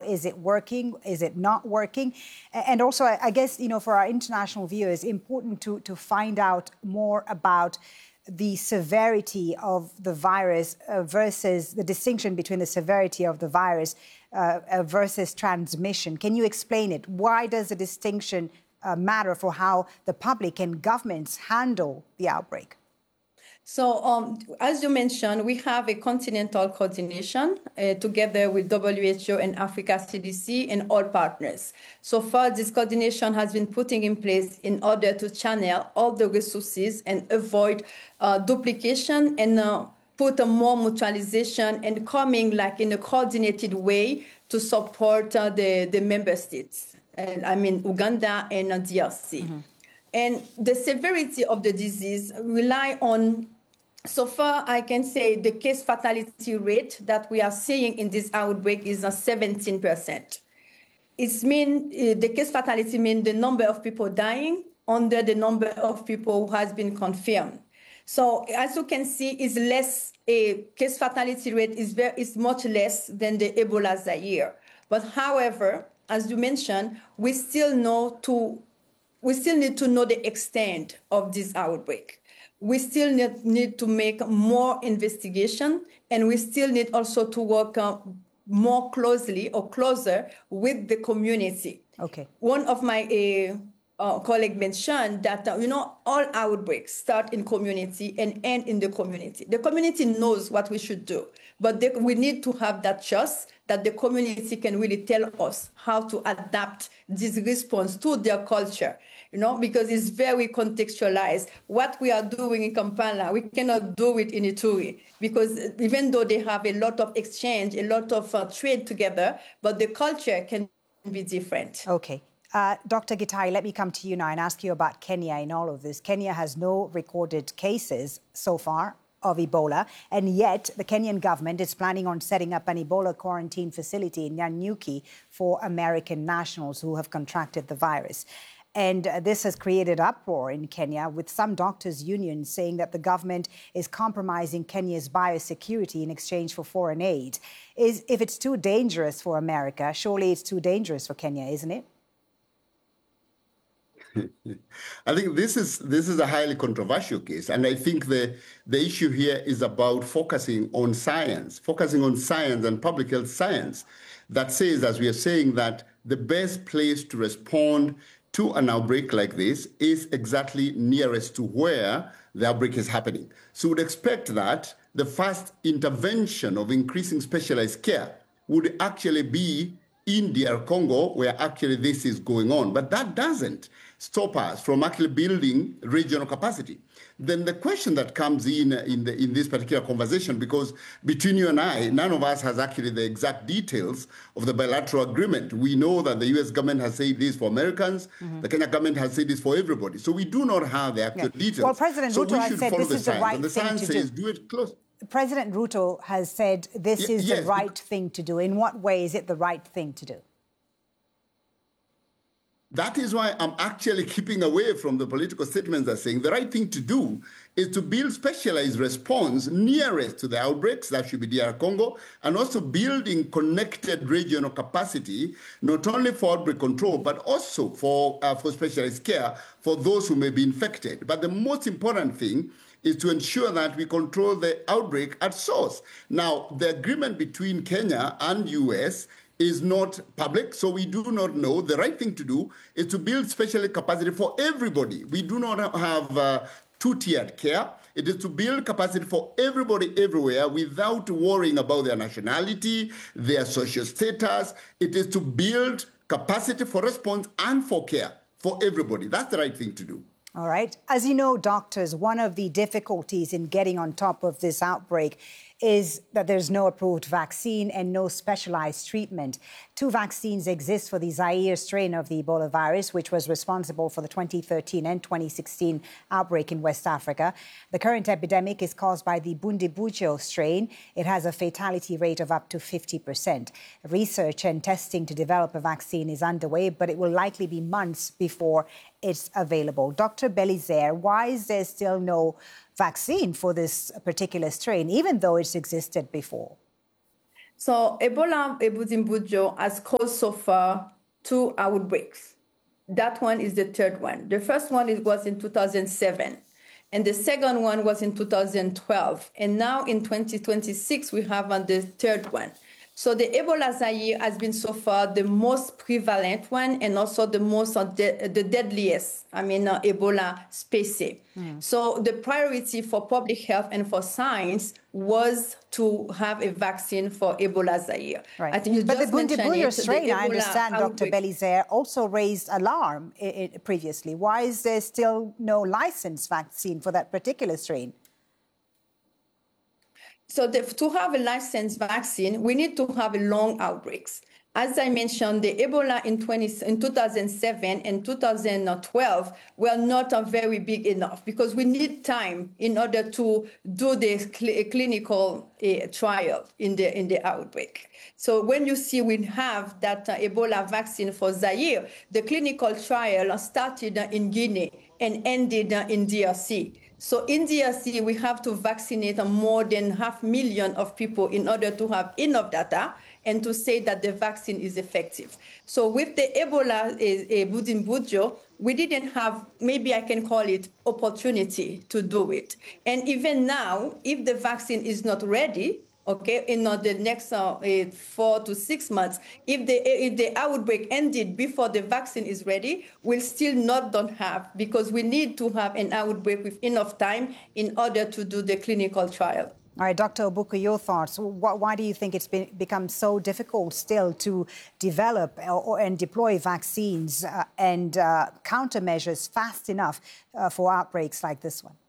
Is it working? Is it not working? And also, I guess, for our international viewers, important to find out more about the severity of the virus versus the distinction between the severity of the virus versus transmission. Can you explain it? Why does the distinction matter for how the public and governments handle the outbreak? So, as you mentioned, we have a continental coordination together with WHO and Africa CDC and all partners. So far, this coordination has been putting in place in order to channel all the resources and avoid duplication and put a more mutualization and coming like in a coordinated way to support the member states. Uganda and DRC. Mm-hmm. And the severity of the disease rely on, so far I can say the case fatality rate that we are seeing in this outbreak is 17%. It's the case fatality means the number of people dying under the number of people who has been confirmed. So as you can see, a case fatality rate is much less than the Ebola Zaire. But however, as you mentioned, we still need to know the extent of this outbreak. We still need to make more investigation, and we still need also to work more closely or closer with the community. Okay. One of my colleagues mentioned that, all outbreaks start in community and end in the community. The community knows what we should do, but we need to have that trust that the community can really tell us how to adapt this response to their culture, because it's very contextualized. What we are doing in Kampala, we cannot do it in Ituri, because even though they have a lot of exchange, a lot of trade together, but the culture can be different. Okay. Dr. Gitari, let me come to you now and ask you about Kenya in all of this. Kenya has no recorded cases so far of Ebola, and yet the Kenyan government is planning on setting up an Ebola quarantine facility in Nanyuki for American nationals who have contracted the virus. And this has created uproar in Kenya, with some doctors' unions saying that the government is compromising Kenya's biosecurity in exchange for foreign aid. If it's too dangerous for America, surely it's too dangerous for Kenya, isn't it? I think this is a highly controversial case, and I think the issue here is about focusing on science and public health science that says, as we are saying, that the best place to respond to an outbreak like this is exactly nearest to where the outbreak is happening. So we'd expect that the first intervention of increasing specialized care would actually be in DR Congo, where actually this is going on. But that doesn't stop us from actually building regional capacity. Then the question that comes in this particular conversation, because between you and I, none of us has actually the exact details of the bilateral agreement. We know that the U.S. government has said this for Americans, the Kenya government has said this for everybody. So we do not have the actual details. Well, President Ruto has said this is the right thing to do. Do it close. President Ruto has said this is the right thing to do. In what way is it the right thing to do? That is why I'm actually keeping away from the political statements that are saying the right thing to do is to build specialized response nearest to the outbreaks, that should be DR Congo, and also building connected regional capacity, not only for outbreak control, but also for specialized care for those who may be infected. But the most important thing is to ensure that we control the outbreak at source. Now, the agreement between Kenya and US is not public, so we do not know. The right thing to do is to build special capacity for everybody. We do not have two-tiered care. It is to build capacity for everybody everywhere without worrying about their nationality, their social status. It is to build capacity for response and for care for everybody. That's the right thing to do. All right. As you know, doctors, one of the difficulties in getting on top of this outbreak is that there's no approved vaccine and no specialized treatment. 2 vaccines exist for the Zaire strain of the Ebola virus, which was responsible for the 2013 and 2016 outbreak in West Africa. The current epidemic is caused by the Bundibugyo strain. It has a fatality rate of up to 50%. Research and testing to develop a vaccine is underway, but it will likely be months before it's available. Dr. Belizaire, why is there still no vaccine for this particular strain, even though it's existed before? So Ebola Bujumbura has caused so far 2 outbreaks. That one is the third one. The first one was in 2007, and the second one was in 2012. And now in 2026, we have the third one. So the Ebola Zaire has been so far the most prevalent one and also the most the deadliest, Ebola species. So the priority for public health and for science was to have a vaccine for Ebola Zaire. Right. I think you but just the Bundibugyo strain, I understand, Dr. outbreak. Belizaire, also raised alarm previously. Why is there still no licensed vaccine for that particular strain? So to have a licensed vaccine, we need to have long outbreaks. As I mentioned, the Ebola in 2007 and 2012 were not very big enough because we need time in order to do the clinical trial in the outbreak. So when you see we have that Ebola vaccine for Zaire, the clinical trial started in Guinea and ended in DRC. So in DRC, we have to vaccinate more than 500,000 of people in order to have enough data and to say that the vaccine is effective. So with the Ebola Bujumbura, we didn't have, maybe I can call it, opportunity to do it. And even now, if the vaccine is not ready, okay, in the next 4 to 6 months, if the outbreak ended before the vaccine is ready, we'll still don't have, because we need to have an outbreak with enough time in order to do the clinical trial. All right, Dr. Obuku, your thoughts. Why do you think it's become so difficult still to develop and deploy vaccines and countermeasures fast enough for outbreaks like this one?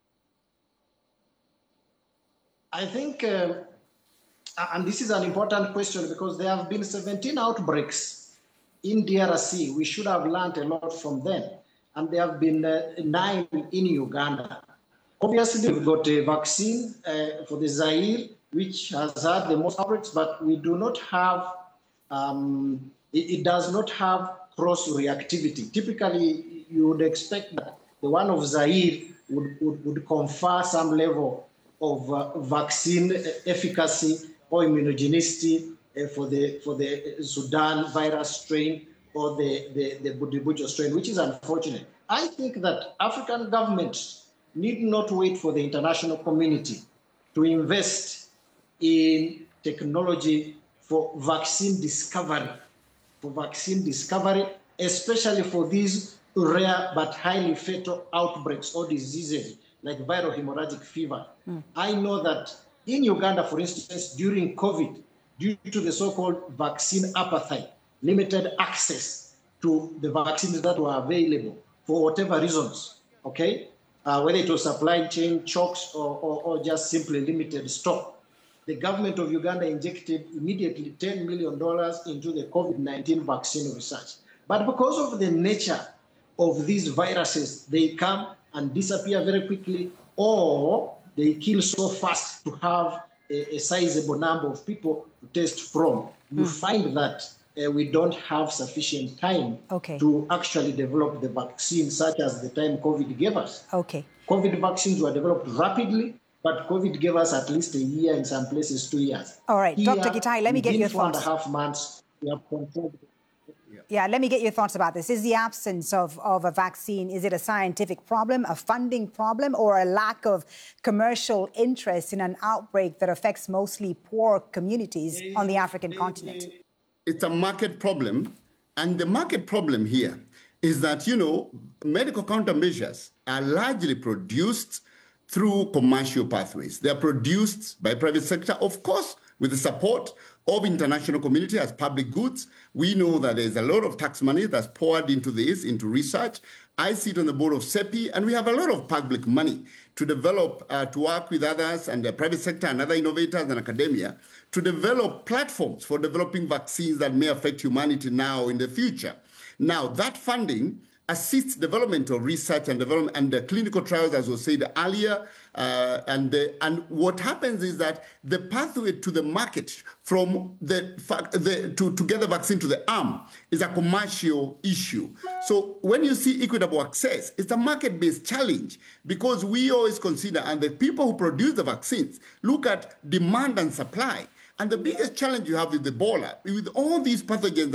I think, and this is an important question because there have been 17 outbreaks in DRC. We should have learned a lot from them. And there have been 9 in Uganda. Obviously, we've got a vaccine for the Zaire, which has had the most outbreaks, but we do not have, it does not have cross-reactivity. Typically, you would expect that the one of Zaire would confer some level of vaccine efficacy or immunogenicity for the Sudan virus strain or the Bundibugyo strain, which is unfortunate. I think that African governments need not wait for the international community to invest in technology for vaccine discovery, especially for these rare but highly fatal outbreaks or diseases like viral hemorrhagic fever. I know that in Uganda, for instance, during COVID, due to the so-called vaccine apathy, limited access to the vaccines that were available for whatever reasons, okay? Whether it was supply chain chokes or just simply limited stock. The government of Uganda injected immediately $10 million into the COVID-19 vaccine research. But because of the nature of these viruses, they come and disappear very quickly, or they kill so fast to have a sizable number of people to test from. You find that we don't have sufficient time to actually develop the vaccine, such as the time COVID gave us. COVID vaccines were developed rapidly, but COVID gave us at least a year, in some places 2 years. All right, here, Dr. Gitahi, let me get your thoughts. 4.5 months, we have controlled. Yeah, let me get your thoughts about this. Is the absence of a vaccine, is it a scientific problem, a funding problem, or a lack of commercial interest in an outbreak that affects mostly poor communities on the African continent? It's a market problem. And the market problem here is that, medical countermeasures are largely produced through commercial pathways. They are produced by private sector, of course, with the support of international community as public goods. We know that there's a lot of tax money that's poured into this, into research. I sit on the board of CEPI, and we have a lot of public money to develop, to work with others and the private sector and other innovators and academia to develop platforms for developing vaccines that may affect humanity now or in the future. Now, that funding assists development of research and development and the clinical trials, as was said earlier. And what happens is that the pathway to the market from to get the vaccine to the arm is a commercial issue. So when you see equitable access, it's a market-based challenge, because we always consider, and the people who produce the vaccines look at demand and supply. And the biggest challenge you have with Ebola, with all these pathogens